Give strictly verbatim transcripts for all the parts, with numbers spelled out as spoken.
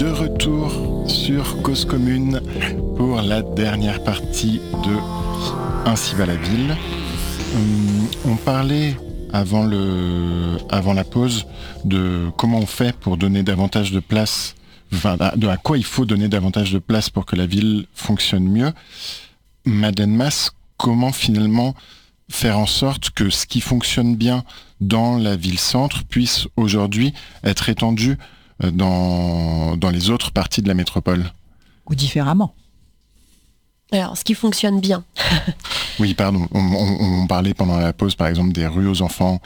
de retour sur Cause Commune pour la dernière partie de Ainsi va la ville. On parlait avant, le, avant la pause de comment on fait pour donner davantage de place, enfin de à quoi il faut donner davantage de place pour que la ville fonctionne mieux. Madeleine Mas, comment finalement faire en sorte que ce qui fonctionne bien dans la ville-centre puisse aujourd'hui être étendu dans, dans les autres parties de la métropole? Ou différemment. Alors, ce qui fonctionne bien. Oui, pardon. On, on, on parlait pendant la pause, par exemple, des rues aux enfants.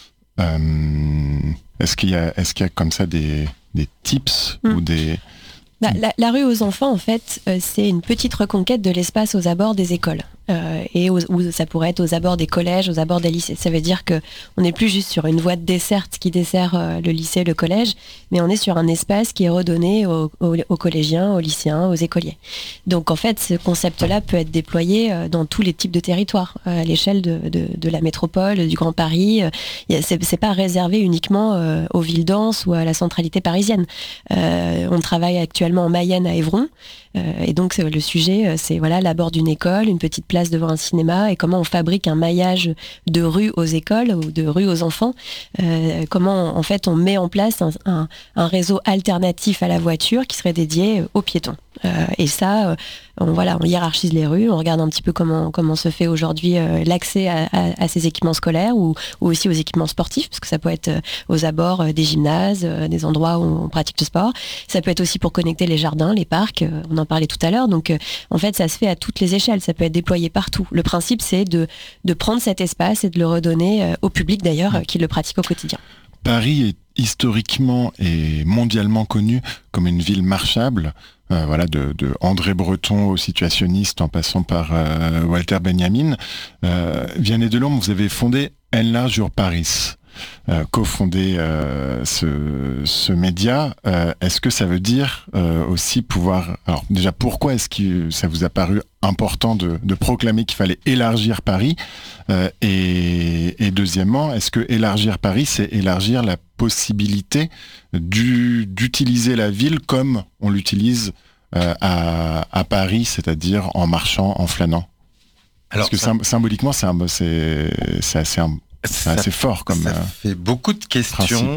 Euh, est-ce qu'il y a, est-ce qu'il y a comme ça des, des tips mmh. ou des... La, la, la rue aux enfants, en fait, euh, c'est une petite reconquête de l'espace aux abords des écoles. Euh, et aux, où ça pourrait être aux abords des collèges, aux abords des lycées. Ça veut dire que on n'est plus juste sur une voie de desserte qui dessert euh, le lycée, le collège, mais on est sur un espace qui est redonné aux, aux, aux collégiens, aux lycéens, aux écoliers. Donc en fait, ce concept-là peut être déployé euh, dans tous les types de territoires, euh, à l'échelle de, de, de la métropole, du Grand Paris. Euh, c'est, c'est pas réservé uniquement euh, aux villes denses ou à la centralité parisienne. Euh, on travaille actuellement en Mayenne à Évron. Euh, et donc le sujet, c'est voilà l'abord d'une école, une petite place devant un cinéma, et comment on fabrique un maillage de rues aux écoles ou de rues aux enfants. Euh, comment en fait on met en place un, un, un réseau alternatif à la voiture qui serait dédié aux piétons. Euh, et ça, euh, on, voilà, on hiérarchise les rues, on regarde un petit peu comment, comment se fait aujourd'hui euh, l'accès à, à, à ces équipements scolaires ou, ou aussi aux équipements sportifs, parce que ça peut être euh, aux abords euh, des gymnases, euh, des endroits où on pratique le sport. Ça peut être aussi pour connecter les jardins, les parcs, euh, on en parlait tout à l'heure. Donc euh, en fait, ça se fait à toutes les échelles, ça peut être déployé partout. Le principe, c'est de, de prendre cet espace et de le redonner euh, au public d'ailleurs, euh, qui le pratique au quotidien. Paris est historiquement et mondialement connu comme une ville marchable, euh, voilà, de, de André Breton au situationniste en passant par euh, Walter Benjamin. Euh, Vianney Delorme, vous avez fondé Enlargure Paris, euh, cofondé euh, ce, ce média. Euh, est-ce que ça veut dire euh, aussi pouvoir... Alors déjà, pourquoi est-ce que ça vous a paru important de, de proclamer qu'il fallait élargir Paris, euh, et, et deuxièmement, est-ce que élargir Paris, c'est élargir la possibilité du, d'utiliser la ville comme on l'utilise euh, à, à Paris, c'est-à-dire en marchant, en flânant? Alors, parce que ça, symboliquement, c'est, un, c'est, c'est, assez, un, c'est assez fort comme ça euh, fait beaucoup de questions.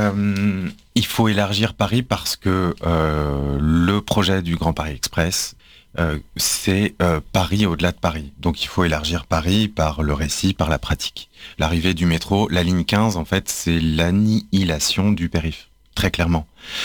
Euh, il faut élargir Paris parce que euh, le projet du Grand Paris Express, Euh, c'est euh, Paris au-delà de Paris. Donc il faut élargir Paris par le récit, par la pratique. L'arrivée du métro, la ligne quinze, en fait, c'est l'annihilation du périph', très clairement.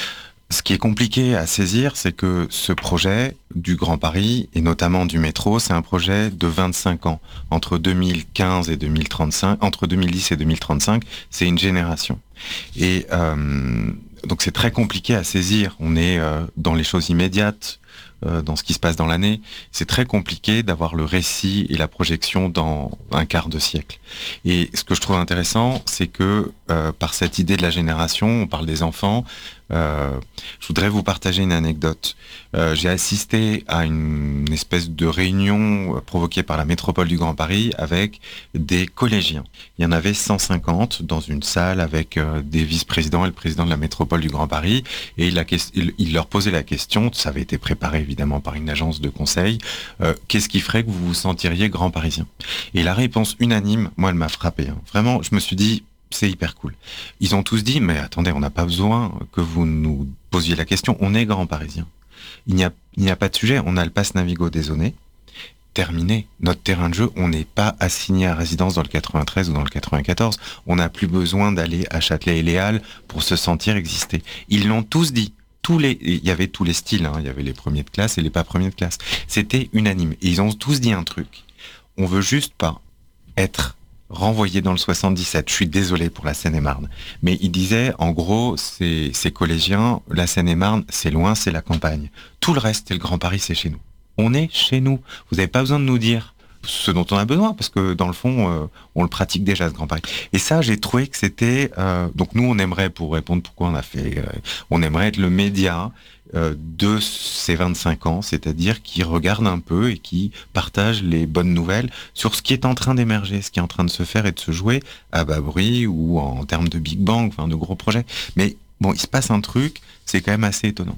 Ce qui est compliqué à saisir, c'est que ce projet du Grand Paris, et notamment du métro, c'est un projet de vingt-cinq ans. Entre deux mille quinze et deux mille trente-cinq, entre deux mille dix et deux mille trente-cinq, c'est une génération. Et euh, donc c'est très compliqué à saisir. On est euh, dans les choses immédiates, dans ce qui se passe dans l'année, c'est très compliqué d'avoir le récit et la projection dans un quart de siècle. Et ce que je trouve intéressant, c'est que euh, par cette idée de la génération, on parle des enfants, euh, je voudrais vous partager une anecdote. Euh, j'ai assisté à une espèce de réunion provoquée par la métropole du Grand Paris avec des collégiens. Il y en avait cent cinquante dans une salle avec euh, des vice-présidents et le président de la métropole du Grand Paris, et il, a, il, il leur posait la question, ça avait été préparé évidemment par une agence de conseil, euh, qu'est-ce qui ferait que vous vous sentiriez grand parisien? Et la réponse unanime, moi elle m'a frappé. Hein. Vraiment, je me suis dit, c'est hyper cool. Ils ont tous dit, mais attendez, on n'a pas besoin que vous nous posiez la question, on est grand parisien. Il n'y a, il n'y a pas de sujet, on a le pass Navigo dézonné, terminé. Notre terrain de jeu, on n'est pas assigné à résidence dans le quatre-vingt-treize ou dans le quatre-vingt-quatorze. On n'a plus besoin d'aller à Châtelet et Les Halles pour se sentir exister. Ils l'ont tous dit. Tous les, il y avait tous les styles, hein. Il y avait les premiers de classe et les pas premiers de classe. C'était unanime. Et ils ont tous dit un truc. On veut juste pas être renvoyé dans le soixante-dix-sept. Je suis désolé pour la Seine-et-Marne. Mais il disait, en gros, ces, ces collégiens, la Seine-et-Marne, c'est loin, c'est la campagne. Tout le reste, c'est le Grand Paris, c'est chez nous. On est chez nous. Vous n'avez pas besoin de nous dire ce dont on a besoin, parce que dans le fond, euh, on le pratique déjà, ce Grand Paris. Et ça, j'ai trouvé que c'était... Euh, donc nous, on aimerait, pour répondre pourquoi on a fait... Euh, on aimerait être le média euh, de ces vingt-cinq ans, c'est-à-dire qui regarde un peu et qui partage les bonnes nouvelles sur ce qui est en train d'émerger, ce qui est en train de se faire et de se jouer à bas bruit ou en termes de Big Bang, enfin de gros projets. Mais bon, il se passe un truc, c'est quand même assez étonnant.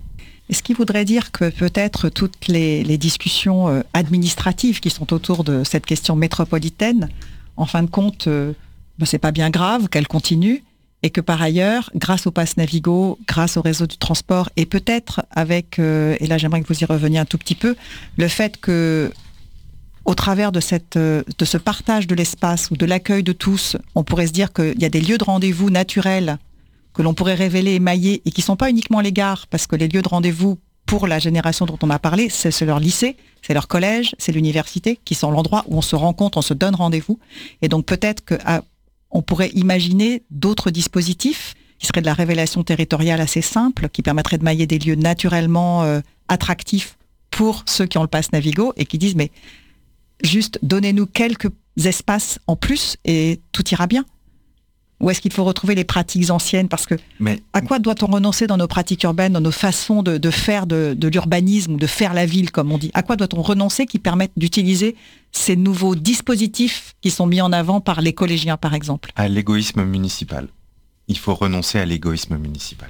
Et ce qui voudrait dire que peut-être toutes les, les discussions administratives qui sont autour de cette question métropolitaine, en fin de compte, euh, ben c'est pas bien grave qu'elles continuent, et que par ailleurs, grâce au pass Navigo, grâce au réseau du transport, et peut-être avec, euh, et là j'aimerais que vous y reveniez un tout petit peu, le fait que au travers de, cette, de ce partage de l'espace ou de l'accueil de tous, on pourrait se dire qu'il y a des lieux de rendez-vous naturels que l'on pourrait révéler, émailler, et qui ne sont pas uniquement les gares, parce que les lieux de rendez-vous pour la génération dont on a parlé, c'est, c'est leur lycée, c'est leur collège, c'est l'université, qui sont l'endroit où on se rencontre, on se donne rendez-vous. Et donc peut-être qu'on pourrait imaginer d'autres dispositifs qui seraient de la révélation territoriale assez simple, qui permettraient de mailler des lieux naturellement euh, attractifs pour ceux qui ont le pass Navigo, et qui disent, mais juste donnez-nous quelques espaces en plus et tout ira bien. Ou est-ce qu'il faut retrouver les pratiques anciennes? Parce que mais, à quoi doit-on renoncer dans nos pratiques urbaines, dans nos façons de, de faire de, de l'urbanisme, de faire la ville, comme on dit? À quoi doit-on renoncer qui permettent d'utiliser ces nouveaux dispositifs qui sont mis en avant par les collégiens, par exemple? À l'égoïsme municipal. Il faut renoncer à l'égoïsme municipal.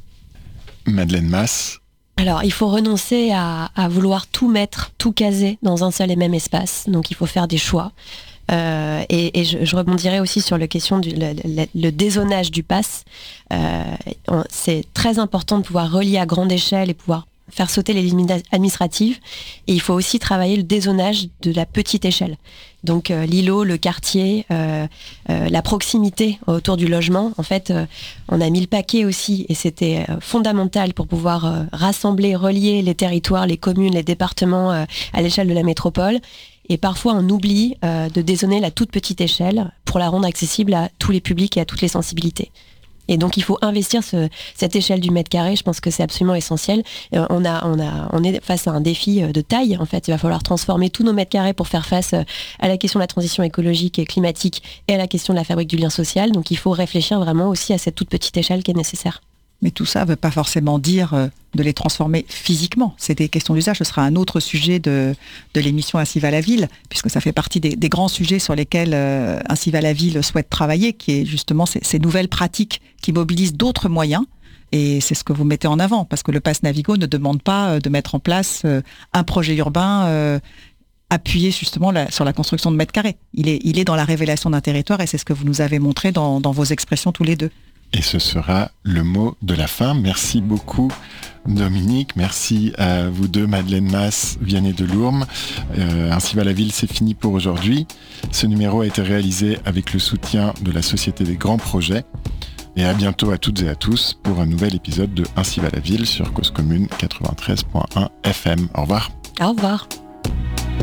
Madeleine Masse. Alors, il faut renoncer à, à vouloir tout mettre, tout caser dans un seul et même espace. Donc, il faut faire des choix. Euh, et et je, je rebondirai aussi sur la question du le, le, le dézonage du pass. Euh, c'est très important de pouvoir relier à grande échelle et pouvoir faire sauter les limites administratives. Et il faut aussi travailler le dézonage de la petite échelle. Donc euh, l'îlot, le quartier, euh, euh, la proximité autour du logement. En fait, euh, on a mis le paquet aussi, et c'était euh, fondamental pour pouvoir euh, rassembler, relier les territoires, les communes, les départements euh, à l'échelle de la métropole. Et parfois, on oublie euh, de dézoner la toute petite échelle pour la rendre accessible à tous les publics et à toutes les sensibilités. Et donc, il faut investir ce, cette échelle du mètre carré. Je pense que c'est absolument essentiel. Euh, on, a, on, a, on est face à un défi de taille. En fait, il va falloir transformer tous nos mètres carrés pour faire face à la question de la transition écologique et climatique et à la question de la fabrique du lien social. Donc, il faut réfléchir vraiment aussi à cette toute petite échelle qui est nécessaire. Mais tout ça ne veut pas forcément dire de les transformer physiquement. C'est des questions d'usage. Ce sera un autre sujet de, de l'émission Ainsi va la ville, puisque ça fait partie des, des grands sujets sur lesquels euh, Ainsi va la ville souhaite travailler, qui est justement ces, ces nouvelles pratiques qui mobilisent d'autres moyens. Et c'est ce que vous mettez en avant, parce que le pass Navigo ne demande pas de mettre en place euh, un projet urbain euh, appuyé justement la, sur la construction de mètres carrés. Il est, il est dans la révélation d'un territoire, et c'est ce que vous nous avez montré dans, dans vos expressions tous les deux. Et ce sera le mot de la fin. Merci beaucoup Dominique, merci à vous deux, Madeleine Masse, Vianney Delourme. Euh, Ainsi va la ville, c'est fini pour aujourd'hui. Ce numéro a été réalisé avec le soutien de la Société des Grands Projets. Et à bientôt à toutes et à tous pour un nouvel épisode de Ainsi va la ville sur Cause Commune quatre-vingt-treize point un F M. Au revoir. Au revoir.